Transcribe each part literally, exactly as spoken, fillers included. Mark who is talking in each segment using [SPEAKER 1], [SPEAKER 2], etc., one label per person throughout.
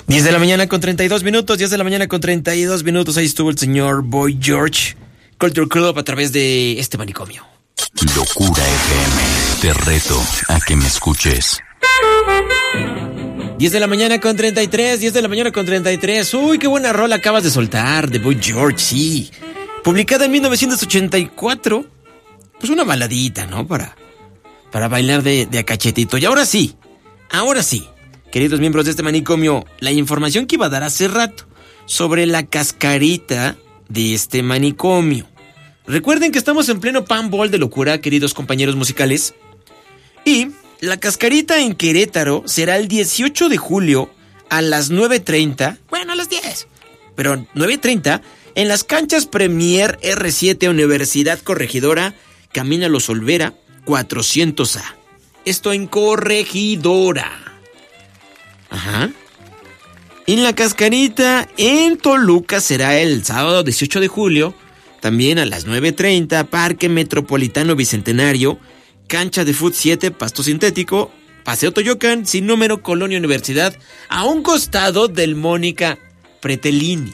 [SPEAKER 1] diez de la mañana con treinta y dos minutos, diez de la mañana con treinta y dos minutos. Ahí estuvo el señor Boy George, Culture Club, a través de este manicomio.
[SPEAKER 2] Locura F M, te reto a que me escuches.
[SPEAKER 1] diez de la mañana con treinta y tres, diez de la mañana con treinta y tres. Uy, qué buena rola acabas de soltar, de Boy George, sí. Publicada en mil novecientos ochenta y cuatro. Pues una baladita, ¿no? Para, para bailar de, de a cachetito. Y ahora sí, ahora sí, queridos miembros de este manicomio, la información que iba a dar hace rato sobre la cascarita de este manicomio. Recuerden que estamos en pleno Panball de locura, queridos compañeros musicales. Y la cascarita en Querétaro será el dieciocho de julio a las nueve treinta. Bueno, a las diez. Pero nueve treinta en las canchas Premier erre siete Universidad Corregidora, Camina Los Olvera, cuatrocientos A. Esto en Corregidora. Ajá. En la cascarita en Toluca será el sábado dieciocho de julio, también a las nueve treinta, Parque Metropolitano Bicentenario, cancha de fut siete, pasto sintético, Paseo Toyocan, sin número, Colonia Universidad, a un costado del Mónica Pretelini.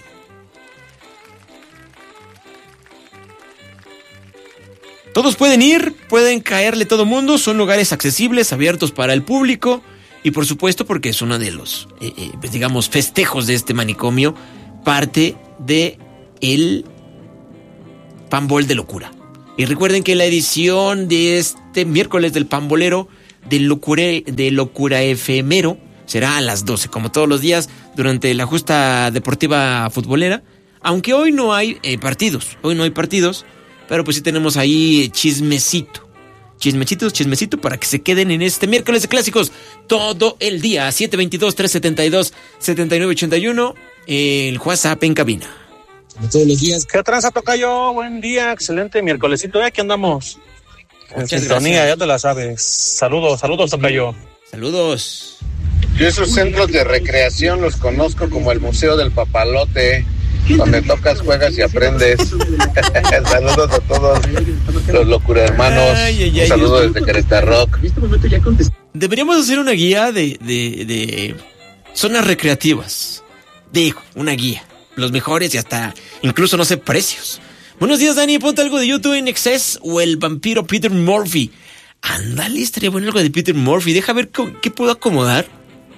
[SPEAKER 1] Todos pueden ir, pueden caerle todo mundo, son lugares accesibles, abiertos para el público, y por supuesto porque es uno de los, eh, eh, pues digamos, festejos de este manicomio, parte de el Panball de locura. Y recuerden que la edición de este miércoles del Pambolero de locura, de locura efemero será a las doce, como todos los días, durante la justa deportiva futbolera. Aunque hoy no hay eh, partidos, hoy no hay partidos, pero pues sí tenemos ahí chismecito. Chismecitos, chismecito para que se queden en este miércoles de clásicos todo el día. siete veintidós, trescientos setenta y dos, setenta y nueve ochenta y uno, el WhatsApp en cabina.
[SPEAKER 3] Como todos los días. ¿Qué tranza, tocayo? Buen día, excelente miércolesito. Aquí andamos. En sintonía, ya te la sabes. Saludos, saludos, tocayo.
[SPEAKER 1] Saludos.
[SPEAKER 4] Yo esos centros de recreación los conozco como el Museo del Papalote, donde tocas, juegas y aprendes. Saludos a todos los locura hermanos. Ay, ay, ay, un saludo desde Querétaro Rock.
[SPEAKER 1] Deberíamos hacer una guía de, de, de zonas recreativas. Digo, una guía. Los mejores y hasta incluso, no sé, precios. Buenos días, Dani. Ponte algo de YouTube en Excess o el vampiro Peter Murphy. Ándale, estaría bueno algo de Peter Murphy. Deja ver qué puedo acomodar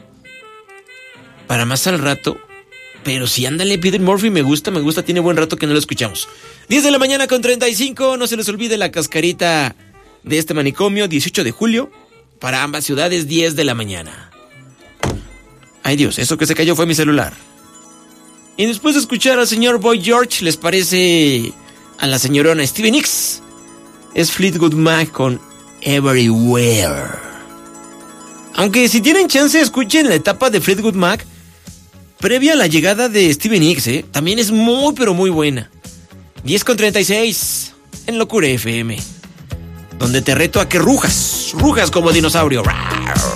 [SPEAKER 1] para más al rato. Pero sí, ándale, Peter Murphy, me gusta, me gusta. Tiene buen rato que no lo escuchamos. diez de la mañana con treinta y cinco. No se les olvide la cascarita de este manicomio, dieciocho de julio. Para ambas ciudades, diez de la mañana. Ay, Dios, eso que se cayó fue mi celular. Y después de escuchar al señor Boy George, ¿les parece a la señorona Stevie Nicks? Es Fleetwood Mac con Everywhere. Aunque si tienen chance, escuchen la etapa de Fleetwood Mac previa a la llegada de Stevie Nicks, ¿eh? También es muy, pero muy buena. diez con treinta y seis en Locura F M, donde te reto a que rujas, rujas como dinosaurio.